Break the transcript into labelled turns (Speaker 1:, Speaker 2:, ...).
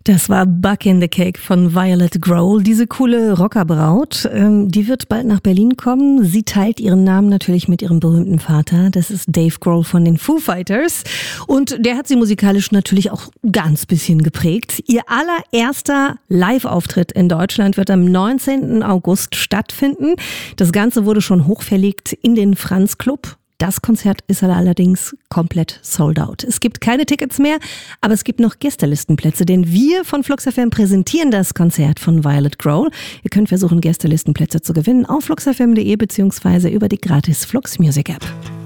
Speaker 1: Das war Buck in the Cake von Violet Grohl. Diese coole Rockerbraut, die wird bald nach Berlin kommen. Sie teilt ihren Namen natürlich mit ihrem berühmten Vater. Das ist Dave Grohl von den Foo Fighters. Und der hat sie musikalisch natürlich auch ganz bisschen geprägt. Ihr allererster Live-Auftritt in Deutschland wird am 19. August stattfinden. Das Ganze wurde schon hochverlegt in den Franz Club. Das Konzert ist allerdings komplett sold out. Es gibt keine Tickets mehr, aber es gibt noch Gästelistenplätze, denn wir von Flux FM präsentieren das Konzert von Violet Grohl. Ihr könnt versuchen, Gästelistenplätze zu gewinnen auf fluxfm.de bzw. über die gratis Flux Music App.